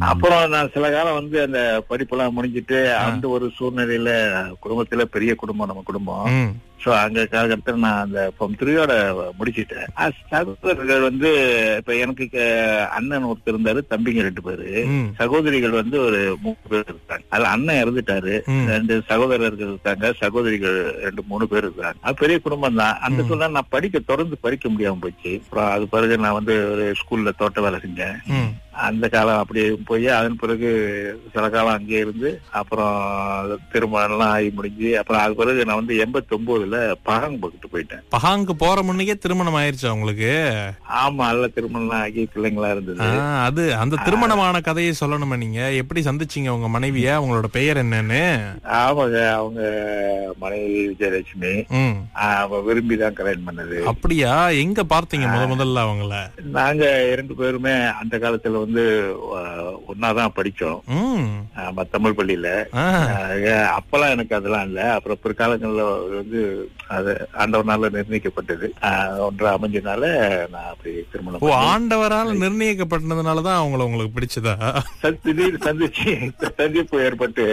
அப்புறம் நான் சில காலம் வந்து அந்த படிப்பெல்லாம் முடிஞ்சிட்டு அந்த ஒரு சூழ்நிலையில குடும்பத்துல பெரிய குடும்பம், நம்ம குடும்பம். சோ அங்க காலகட்டத்தில் நான் அந்த ஃபார்ம் 3யோட முடிச்சிட்டேன். சகோதரர்கள் வந்து இப்ப எனக்கு அண்ணன் ஒருத்தர் இருந்தாரு, தம்பிங்க 2 பேரு, சகோதரிகள் வந்து ஒரு 3 பேர் இருக்காங்க. அதுல அண்ணன் இறந்துட்டாரு, 2 சகோதரர்கள் இருக்காங்க, சகோதரிகள் 2-3 பேர் இருக்காங்க. அது பெரிய குடும்பம் தான். அந்த சூழ்நிலை நான் தொடர்ந்து படிக்க முடியாம போச்சு. அப்புறம் அது பிறகு நான் வந்து ஒரு ஸ்கூல்ல தோட்ட வேலை செஞ்சேன். அந்த காலம் அப்படியே போய் அதன் பிறகு சில காலம் அங்கே இருந்து அப்புறம் திருமணம் எல்லாம் ஆகி முடிஞ்சு அப்புறம் அது பிறகு நான் வந்து 89ல பகாங் பக்கத்து போயிட்டேன். பகாங்கு போற முன்னே திருமணம் ஆயிருச்சா உங்களுக்கு? ஆமா, நல்ல திருமணம் ஆகி பிள்ளைங்களா இருந்தது. அது அந்த திருமணமான கதையை சொல்லணுமா? நீங்க எப்படி சந்திச்சீங்க உங்க மனைவிய? அவங்களோட பெயர் என்னன்னு? ஆமாங்க, அவங்க மனைவி விஜயலட்சுமி. விரும்பிதான் கல்யாணம் பண்ணது. அப்படியா? எங்க பார்த்தீங்க முதல்ல அவங்கள? நாங்க 2 பேருமே அந்த காலத்துல வந்து ஒன்னாதான் படிச்சோம், தமிழ் பள்ளியில. அப்பெல்லாம் எனக்கு அதெல்லாம் இல்ல. அப்புறம் பிற்காலங்கள்ல வந்து அது ஆண்டவனால நிர்ணயிக்கப்பட்டது, ஒன்றா அமைஞ்சதுனால நான் அப்படி திருமணம். ஆண்டவரால் நிர்ணயிக்கப்பட்டதுனாலதான் அவங்கள உங்களுக்கு பிடிச்சதா? திடீர் சந்திப்பு ஏற்பட்டு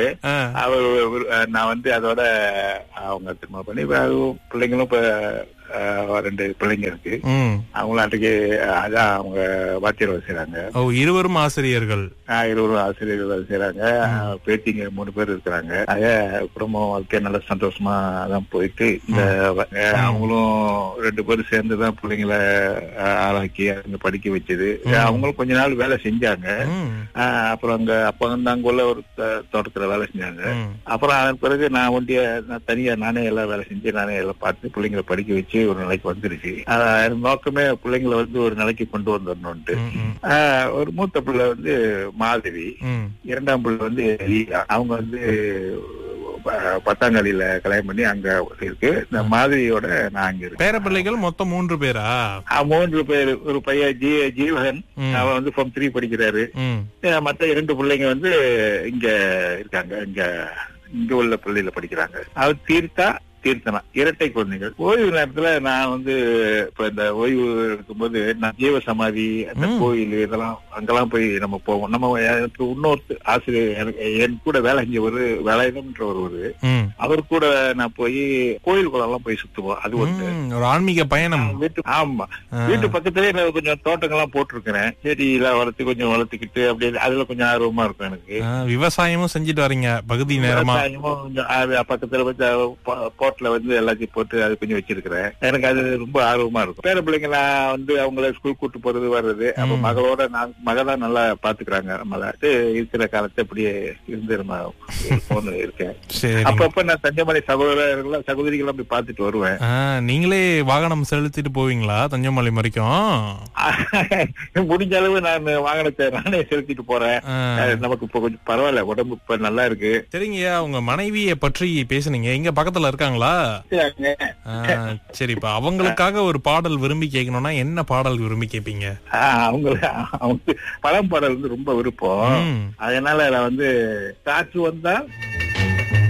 நான் வந்து அதோட அவங்க திருமணம் பண்ணி பிள்ளைங்களும் இப்ப 2 பிள்ளைங்க இருக்கு. அவங்களும் அன்றைக்கு அதான் அவங்க வாத்தியார் வேலை செய்யறாங்க. இருவரும் ஆசிரியர்கள்? இருவரும் ஆசிரியர்கள் வேலை செய்யறாங்க. பேத்திங்க 3 பேர் இருக்கிறாங்க. குடும்பம் வாழ்க்கை நல்ல சந்தோஷமா தான் போயிட்டு இந்த அவங்களும் 2 பேரும் சேர்ந்துதான் பிள்ளைங்களை ஆளாக்கி அங்க படிக்க வச்சது. அவங்களும் கொஞ்ச நாள் வேலை செஞ்சாங்க. அப்புறம் அங்க அப்ப வந்து அங்க உள்ள ஒரு தோட்டத்துல வேலை செஞ்சாங்க. அப்புறம் அதன் பிறகு நான் தனியா நானே எல்லாம் வேலை செஞ்சு நானே எல்லாம் பார்த்து பிள்ளைங்களை படிக்க வச்சு ஒரு நிலைக்கு வந்துருச்சு. நோக்கமே பிள்ளைங்களை வந்து ஒரு நிலைக்கு கொண்டு வந்துடணும்ட்டு. ஒரு மூத்த பிள்ளை வந்து மாதவி, 2ஆம் பிள்ளை வந்து அவங்க வந்து 10ஆம் கல்வியில கல்யாணம் பண்ணி அங்க இருக்கு. இந்த மாதிரியோட நான் அங்க இருக்கேன். பேர பிள்ளைகள் மொத்தம் 3 பேரா? 3 பேர். ஒரு பையன் ஜீவகன், அவன் வந்து ஃபார்ம் 3 படிக்கிறாரு. மத்த 2 பிள்ளைங்க வந்து இங்க இருக்காங்க, இங்க உள்ள பள்ளியில படிக்கிறாங்க. அவர் தீர்த்தனா இரட்டை குழந்தைகள். ஓய்வு நேரத்துல நான் வந்து இப்ப இந்த ஓய்வு இருக்கும்போது நான் ஜீவ சமாதி, அந்த கோயில், இதெல்லாம் அங்கெல்லாம் போய் நம்ம போவோம். நம்ம எனக்கு இன்னொரு ஆசிரியர் என் கூட வேலை செஞ்ச ஒரு வேலைன்ற ஒரு அவர் கூட நான் போய் கோயிலுக்குள்ள எல்லாம் போய் சுத்துவோம். அது ஒரு ஆன்மீக பயணம். ஆமா, வீட்டு பக்கத்திலேயே கொஞ்சம் தோட்டங்கள்லாம் போட்டிருக்கிறேன். செடி எல்லாம் கொஞ்சம் வளர்த்துக்கிட்டு அப்படியே அதுல கொஞ்சம் ஆர்வமா இருக்கும் எனக்கு. விவசாயமும் செஞ்சுட்டு வரீங்க பகுதி நேரமா? கொஞ்சம் பக்கத்துல வந்து எல்லாத்தையும் போட்டு அது கொஞ்சம் வச்சிருக்கிறேன். எனக்கு அது ரொம்ப ஆர்வமா இருக்கும். பேர பிள்ளைங்க வந்து அவங்கள ஸ்கூல் கூட்டு போறது வர்றது. அப்ப மகளோட மகதான் நல்லா பாத்துக்கிறாங்க. நம்மள இருக்கிற காலத்தை அப்படியே இருந்து நம்ம இருக்கேன். அப்பப்ப நான் தஞ்சமலை சகோதரிகள் அப்படி பாத்துட்டு வருவேன். நீங்களே வாகனம் செலுத்திட்டு போவீங்களா தஞ்சமலை வரைக்கும்? முடிஞ்ச அளவு நான் வாகனத்தை நானே செலுத்திட்டு போறேன். நமக்கு இப்ப கொஞ்சம் பரவாயில்ல, உடம்பு இப்ப நல்லா இருக்கு. சரிங்க, உங்க மனைவியை பற்றி பேசுனீங்க. இங்க பக்கத்துல இருக்காங்களா? சரி, இப்ப அவங்களுக்காக ஒரு பாடல் விரும்பி கேட்கணும்னா என்ன பாடல் விரும்பி கேட்பீங்க? அவங்க பழம் பாடல் வந்து ரொம்ப விருப்பம். அதனால நான் வந்து காற்று வந்தா